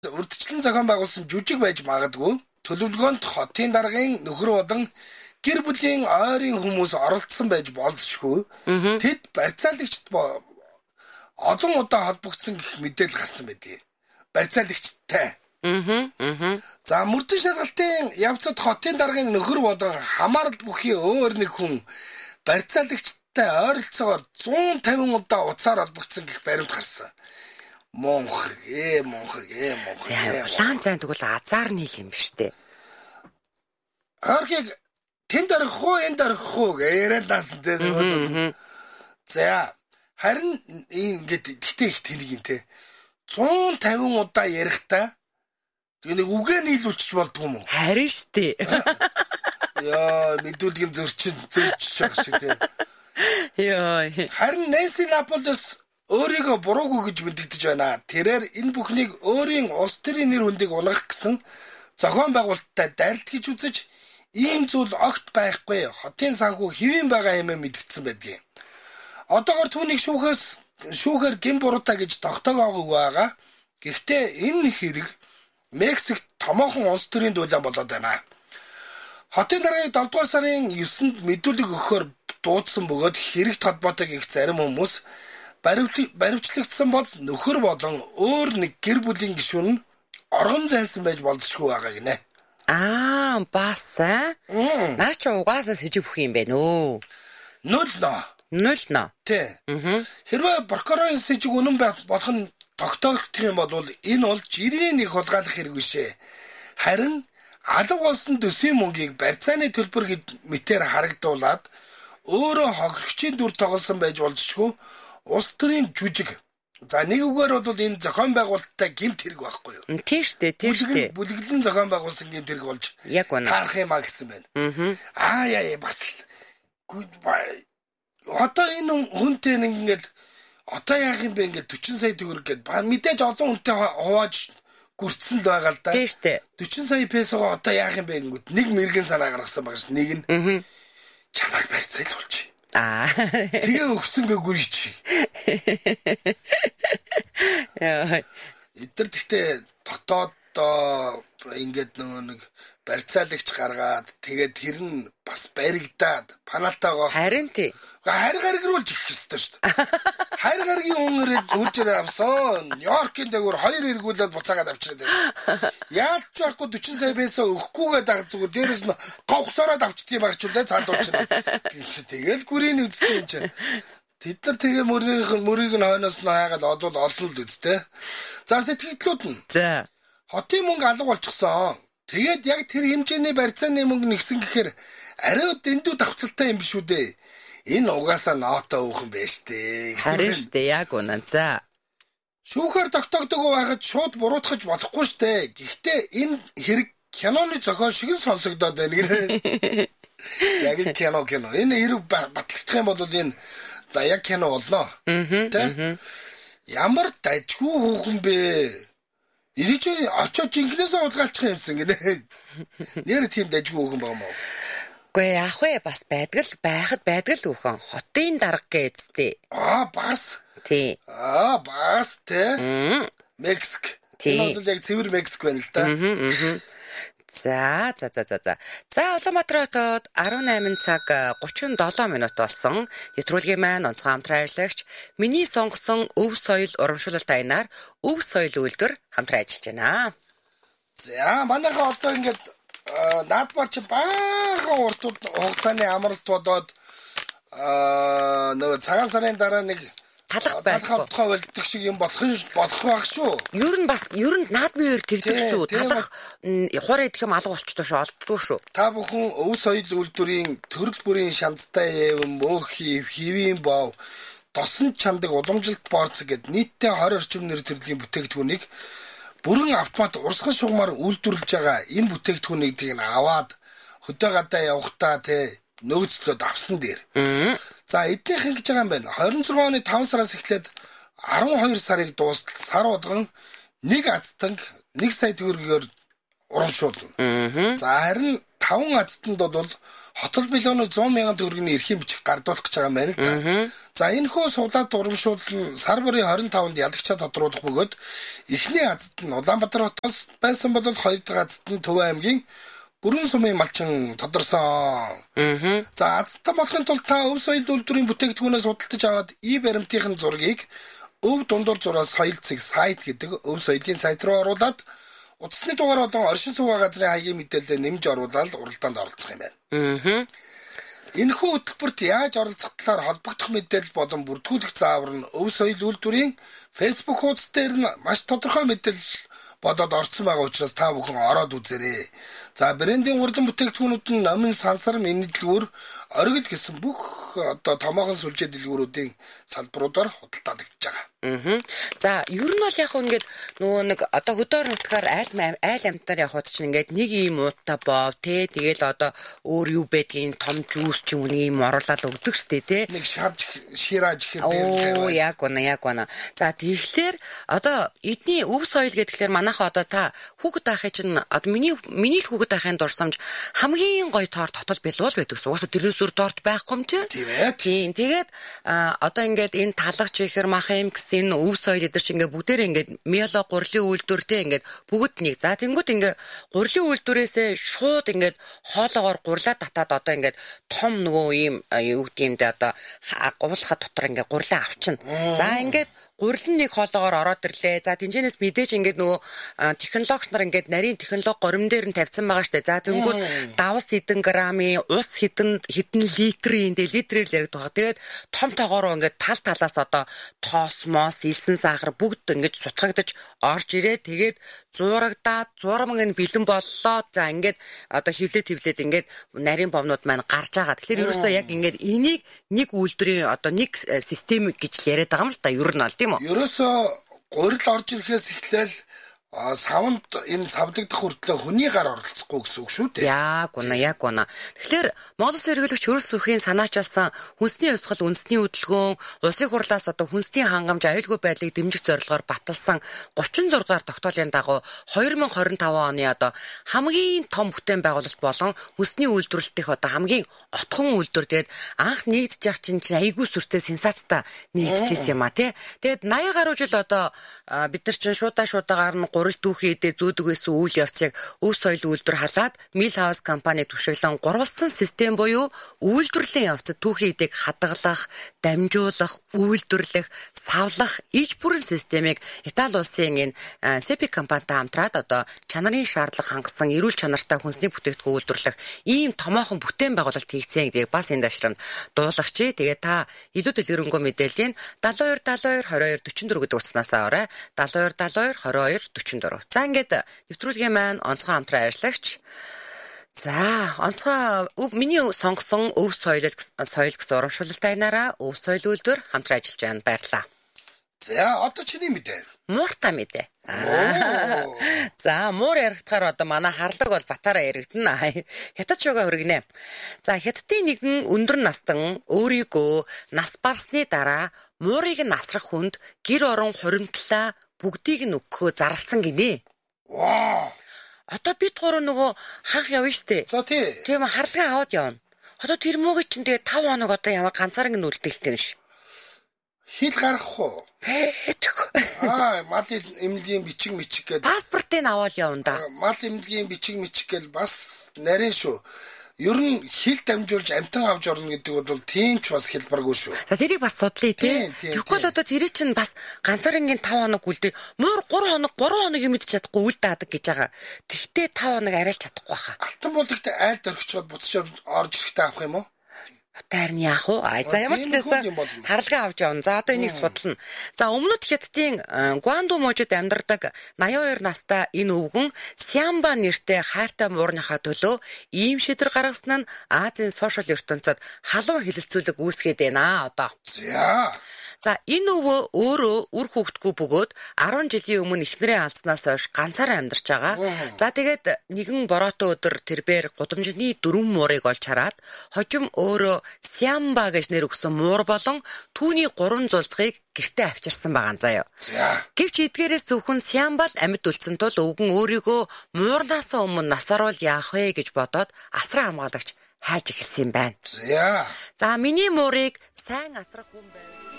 Урдчлан зохион байгуулсан жүжиг байж магадгүй. Төлөвлөгөөнд хотын даргын нөхөр болон гэр бүлийн ойрын хүмүүс оролцсон байж болзошгүй. Тэд барьцаалагчд олон удаа холбогдсон гэх мэдээлэл гарсан байдгийг. Барьцаалагчтай. За мөрдөн шалгалтын явцад хотын даргын нөхөр болон хамаарал бүхий өөр нэг хүн барьцаалагчтай ойролцоогоор 150 удаа уцаар холбогдсон гэх баримт гарсан. Монх. Улаан цайн тэгвэл азар нийл юм биш үү? Архиг тэнд орох уу, энд орох уу гэрэн дасан дээр. За харин ингээд тэгтээ их тэрийг те 150 удаа ярихдаа нэг үгээ нийлүүлчих болдгүй юм уу? Харин штэ. Яа, мэдүүлгийн зөрчиж байгаа шиг те. Яа. Харин Нэнси Наполес өөрийгөө буруугүй гэж мэдэгдэж байна. Тэрээр энэ бүхнийг өөрийн улс төрийн нэр хүндийг унгах гэсэн зохион байгуулалттай дайралт гэж үзэж ийм зүйл огт байхгүй. Хотын санхүү хэвэн байгаа юм мэдгдсэн байдгийг. Одоогор түүнийг шүүхээр гин буруутай гэж тогтоогоогүй байгаа. Гэхдээ энэ хэрэг Мексикт томоохон улс төрийн дуулаан болоод байна. Хотын даргаыг 7 дугаар сарын 9-нд мэдүүлэг өгөхөөр дуудсан бөгөөд хэрэг толботойг их зарим хүмүүс баривчлагдсан бол нөхөр болон өөр нэг гэр бүлийн гишүүн нь оргон зайлсан байж болзошгүй байгаа гинэ. Бас наа чи угаасаа сэжиг бүх юм бэ нөө. Нөл нөө. Тэ. Хэрвээ прокурорын сэжиг үнэн болох нь тогтоогдох юм бол энэ бол жирийн нэг хулгайлах хэрэг бишээ. Харин алга болсон төсвийн мөнгийг барьцааны төлбөр гэд мэтээр харагдуулаад өөрөө хохирогчийн дүр тоглосон байж болзошгүй улс төрийн жүжиг. За нэг үгээр бол энэ зохион байгуулалттай гэмт хэрэг байхгүй юу? Тийм штэ. Бүлэглэн зохион байгуулсан гэмт хэрэг болж таарах юм а гэсэн байна. Бас одоо энэ хүнтэй ингээд одоо яах юм бэ ингээд 40 сая төгрөг гээд мэдээж олон хүнтэй хувааж гүрцсэн л байгаа л да. Тийм штэ. 40 сая песого одоо яах юм бэ гингүүд нэг мэрэгэн санаа гаргасан байгаа ш. Нэг нь чамайг барьцаалуулчих. Тэгээ өгсөнгөө гүрийч. Яа. Эдгээр тэгтээ дотоод ингээд нэг барьцаалагч гаргаад тэгээд тэр нь бас баригдаад панаалтайгаа харин тий. Хайр гаргируулж их хэвчтэй шүү дээ. Хайр гаргийн өнгөрөд үржээр авсан. Нью-Йоркийн дээгүүр 2 эргүүлээд буцаагаад авчираад байна. Яаж ч байхгүй 40 сая песо өгөхгүйгээ даг зүгээр дээрэс нь говсороод авчдгийг багчулаа цаанд уучраа. Тэгэл гүрийн үзтээ юм чинь. Тэд нар тэгээ мөрийг нь хойноос нь хайгаад олвол олон л үстэй. За сэтгэлдлүүд нь. За. Хотын мөнгө алга болчихсон. Тэгээд яг тэр хэмжээний барьцааны мөнгө нэгсэн гэхээр арай дэндүү давцалтай юм биш үү дээ. Энэ угаасаа ноото өөхөн байж тээ. Харин штэ яг үнэн. За. Шүүхээр тогтоогдоггүй байхад шууд буруутгах болохгүй штэ. Гэхдээ энэ хэрэг киноны зохион шиг сонсогдоод байна гэрээ. Яг кино. Энэ хэрэг батлагдах юм бол энэ яг кино болно. Тэ? Ямар дайггүй хөөхөн бэ? Ирэж очоод жинхнээсээ удгаалчих юмсан гинэ. Нэр тийм дайггүй хөөхөн байгаа мó. Гүй яах вэ бас байхад л үхэн хотын дарга гэжтэй. Бас. Тий. Бас тэ. Мексик. Энэ бол яг цэвэр Мексик байна л да. За Улаанбаатар хотод 18 цаг 37 минут болсон. Нэвтрүүлгийн маань онцгой хамтран ажиллагч миний сонгосон өв соёл урамшуулалт аянаар өв соёл үйлдвэр хамтран ажиллаж байна. За манайхаа одоо ингээд наадмаар чи баахан урт хугацааны амралт болоод нөгөө цагаан сарын дараа нэг талах болдог шиг юм болох байх шүү. Ер нь наадмын үеэр тэгдэг шүү. Талах хуурай идэх юм алга болчтой шүү. Олддгүй шүү. Та бүхэн өв соёл үйлдвэрийн төрөл бүрийн шанцтай юм мөөхи хэвийн бов досон чандаг уламжилт борц гэд нийтдээ 20 орчим нэр төрлийн бүтээгдэхүүнийг бүрэн автомат урсгал шугамар үйлдвэрлэж байгаа энэ бүтээгдэхүүнийг тийг нь аваад хөдөө гадаа явахдаа нөөцлөд авсан дээр. За эднийх ингэж байгаа юм байна. 26 оны 5 сараас эхлээд 12 сарыг дуустал сар болгон нэг азтанг 1 сая төгрөгөөр урамшуулна. За харин 5 азтанд бол хотол миллионы 100 мянган төгрөгийн эрхийн бичих гардуулах гэж байгаа юм байна л да. За энэ хөө суулаад урамшуул нь сар бүрийн 25-нд ялагчаа тодруулах бөгөөд эхний азт нь Улаанбаатар хотоос байсан бол хоёр дахь азт нь Төв аймгийн Бүрэн сумын малчин тодорсон. За азтаа болохын тулд та өв соёл үйлдвэрийн бүтээгдэхүүнээс худалдаж аваад баримтын зургийг өв дундуур зураас соёл цэг сайт гэдэг өв соёлын сайт руу оруулаад утасны дугаар болон оршин суугаа газрын хаягийн мэдээлэл нэмж оруулаад уралдаанд оролцох юм байна. Энэхүү хөтөлбөрт яаж оролцох талаар холбогдох мэдээлэл болон бүртгүүлэх заавар нь өв соёл үйлдвэрийн Facebook хуудас дээр нь маш тодорхой мэдээлэл бодоод орцсон байгаа учраас та бүхэн ороод үзээрэй. За брендийн урлан бүтээгдэхүүнүүд нь номын сансар, миний дэлгүүр, оргил гэсэн бүх одоо томоохон сүлжээ дэлгүүрүүдийн салбаруудаар худалдаалагдж байгаа. За ер нь бол яг ингээд нөгөө нэг одоо хөдөр нутгаар айл амтаар явхад чинь ингээд нэг ийм уутаа бов те тэгэл одоо өөр юу байдгийг том жуус ч юм уу нэг ийм оруулаад өгдөг штэ те. Нэг шираж ихээр дээр. Яг гона. За тэгэхээр одоо эдний өв соёл гэхэлэр манайхаа одоо та хүүхэд байхын чинь одоо миний л хүүхэд байхын дурсамж хамгийн гоё торт хотол бэлуул байдаг гэсэн. Уусаа тэрнээс өөр торт байхгүй юм чи. Тийм. Тэгээд одоо ингээд энэ талагч ихэр мах юм энэ өв соёл эдэр чи ингээ бүгдээрээ ингээ миоло гурилын үйлдвэртэй ингээ бүгд нэг. За тэнгууд ингээ гурилын үйлдвэрээсээ шууд ингээ хоолоогоор гурлаа татаад одоо ингээ том нөгөө ийм юу гэмдэ одоо гуулахад дотор ингээ гурлаа авчна. За ингээ гурил нэг хоолоогоор ороод ирлээ. За тэнцэнээс мэдээж ингээд нөгөө технологич нар ингээд нарийн технологи горим дээр нь тавьсан байгаа штэ. За тэнгүүд давс хэдэн граммын, ус хэдэн литрийн литрээр л яригдах. Тэгээд том тоогоороо ингээд тал талаас одоо тоос моос, илсэн сахар бүгд ингээд сутгагдаж орж ирээ. Тэгээд зурагдаад зурмаг нь бэлэн боллоо. За ингээд одоо хевлээд ингээд нарийн бомнууд маань гарч байгаа. Тэгэхээр ерөөсөө яг ингээд энийг нэг үйлдвэрийн одоо нэг систем гэж яриад байгаа юм л та. Ер нь аль тийм. Ерөөсөө гурил орж ирэхээс эхлээл савнд энэ савлагдах хүртлээр хүний гар оролцохгүй гэсэн үг шүү дээ. Яг гуна. Тэгэхээр Монгол хэрэглэгч хөрс сүрхийн санаачилсан хүнсний хувьсгал үндэсний хөдөлгөөн улсын хурлаас одоо хүнсний хангамж аюулгүй байдлыг дэмжих зорилгоор баталсан 36 дугаар тогтоолын дагуу 2025 оны одоо хамгийн том бүтээн байгуулалт болон хүнсний үйлдвэрлэлтийн одоо хамгийн отхон үйлдвэр тэгээд анх нэгдэж явах чинь айгүй сүртэй сенсацтай нэгдэж ирсэн юм а тий. Тэгээд 80 гаруй жил одоо бид нар чинь шуудаагаар нь гурил дүүхий эдээ зүүдэг гэсэн үйл явцыг өв соёл үйлдвэр халаад Millhouse компани түшиглэн гурвалсан систем буюу үйлдвэрлэлийн явцад түүхий эдэг хадгалах, дамжуулах, үйлдвэрлэх, савлах иж бүрэн системийг Итали улсын энэ Seppi компанитай хамтраад одоо чанарын шаардлага хангасан эрүүл чанартай хүнсний бүтээгдэхүүн үйлдвэрлэх ийм томоохон бүтээн байгуулалт хийгцэн гэдгийг бас энэ дэвшрамд дуулгачи. Тэгээ та илүү дэлгэрэнгүй мэдээллийн 72 22 22 44 гэдэг утаснасаа орой 72 22 22 44. За ингээд нэвтрүүлгийн маань онцгой хамтран ажиллагч. За онцгой миний сонгосон өв соёл гэсэн урамшуулалтай нараа өв соёл үйлдвэр хамтран ажиллаж байна. Баярлалаа. За одоо чиний мэдээ. Мууртай мэдээ. За муур яригдахаар одоо манай харлаг бол батаараа яригдана. Хятад шугаа хүргэнэ. За хятадын нэгэн өндөр настан өөрийгөө нас барсны дараа муурыг насрах хүнд гэр орон хуримтлаа бүгдийг нь өгөхөө зарлсан гинэ. Одоо бид гурав нөгөө ханх явна штэ. За тий. Тийм харлагаа аваад явна. Одоо тэр мөгийг чинь тэгээ 5 хоног одоо ямар ганцаараа ингэ үлдээлтэй юм ш. Хил гарах уу? Мал эмнэлгийн бичиг гэдэг. Паспортыг аваад явна да. Мал эмнэлгийн бичиг гэл бас нарийн шүү. Ер нь хил дамжуулж амтан авч орно гэдэг бол тийм ч бас хэлбаргүй шүү. За тэрийг бас судлаа тий. Тэгэхгүй л одоо тэр чинь бас ганцаарынгийн 5 хоног үлдээ. Муур 3 хоног юм идэж чадахгүй үлдээдэг гэж байгаа. Тэгтээ 5 хоног арайлж чадахгүй хаа. Алтан булгт айлд орхичод буцаж орж ирэхдээ авах юм уу? Таарны яах вэ? За ямар ч хэлсэн харлагаа авч явна. За одоо энийг судлана. За өмнөд хятадын Гуанду мужид амьдардаг 82 настай энэ өвгөн Сямба нэртэй хайртай муурныхаа төлөө ийм шийдвэр гаргасан нь Азийн сошиал ертөнцид халуун хилэлцүүлэг үүсгээд байна одоо. За энэ өвөө өөрөө үр хүүхдгүй бөгөөд 10 жилийн өмнө эхнэрээ алдснаас хойш ганцаараа амьдарч байгаа. За тэгээд нэгэн бороотой өдөр тэрбээр гудамжны 4 муурыг олж хараад хожим өөрөө Сямба гэж нэр өгсөн муур болон түүний 3 зулцгийг гэртээ авчирсан байгаа заяа. Гэвч эдгээрээс зөвхөн Сямбал амьд үлдсэн тул өвгөн өөрийгөө муурнаас өмнө нас орвол яах вэ гэж бодоод асран хамгаалагч хайж эхэлсэн юм байна. За миний муурыг сайн асрах хүн байв.